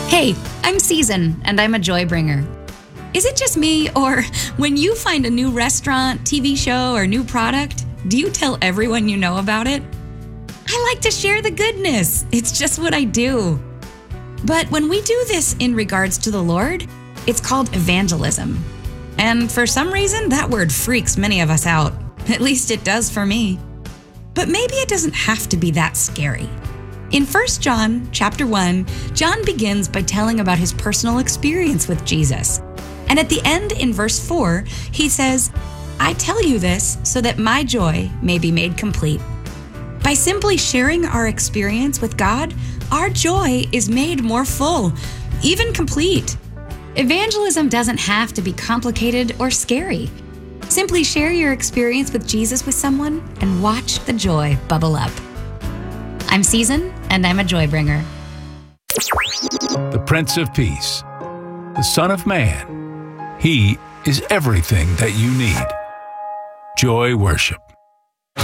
Hey, I'm Season, and I'm a joy bringer. Is it just me, or when you find a new restaurant, TV show, or new product, do you tell everyone you know about it? I like to share the goodness. It's just what I do. But when we do this in regards to the Lord, it's called evangelism. And for some reason, that word freaks many of us out. At least it does for me. But maybe it doesn't have to be that scary. In 1 John chapter 1, John begins by telling about his personal experience with Jesus. And at the end, in verse 4, he says, "I tell you this so that my joy may be made complete." By simply sharing our experience with God, our joy is made more full, even complete. Evangelism doesn't have to be complicated or scary. Simply share your experience with Jesus with someone and watch the joy bubble up. I'm Season, and I'm a joy bringer. The Prince of Peace, the Son of Man. He is everything that you need. Joy Worship.